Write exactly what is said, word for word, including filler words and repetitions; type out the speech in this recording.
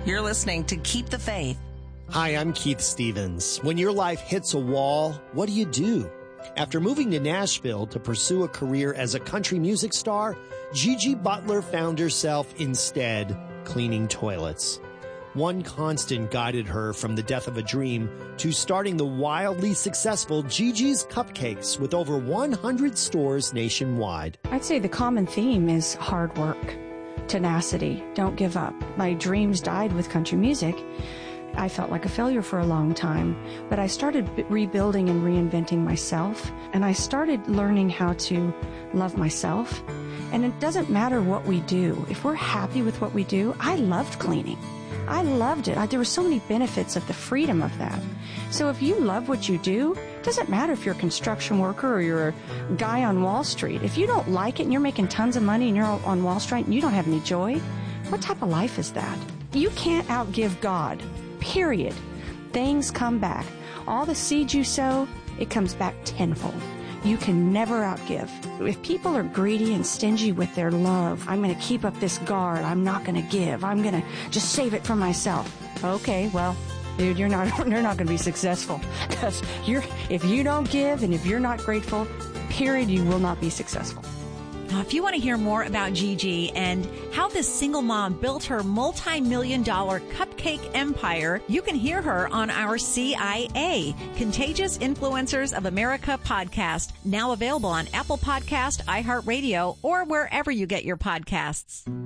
You're listening to Keep the Faith. Hi, I'm Keith Stevens. When your life hits a wall, what do you do? After moving to Nashville to pursue a career as a country music star, Gigi Butler found herself instead cleaning toilets. One constant guided her from the death of a dream to starting the wildly successful Gigi's Cupcakes with over one hundred stores nationwide. I'd say the common theme is hard work, tenacity, don't give up. My dreams died with country music. I felt like a failure for a long time, but I started b- rebuilding and reinventing myself, and I started learning how to love myself. And it doesn't matter what we do. If we're happy with what we do, I loved cleaning. I loved it. I, there were so many benefits of the freedom of that. So if you love what you do, it doesn't matter if you're a construction worker or you're a guy on Wall Street. If you don't like it and you're making tons of money and you're on Wall Street and you don't have any joy, what type of life is that? You can't outgive God, period. Things come back. All the seeds you sow, it comes back tenfold. You can never outgive. If people are greedy and stingy with their love, I'm going to keep up this guard. I'm not going to give. I'm going to just save it for myself. Okay, well, dude, you're not you're not going to be successful because you're if you don't give and if you're not grateful, period, you will not be successful. Now, if you want to hear more about Gigi and how this single mom built her multi-million dollar cupcake empire, you can hear her on our C I A, Contagious Influencers of America podcast, now available on Apple Podcast, iHeartRadio, or wherever you get your podcasts.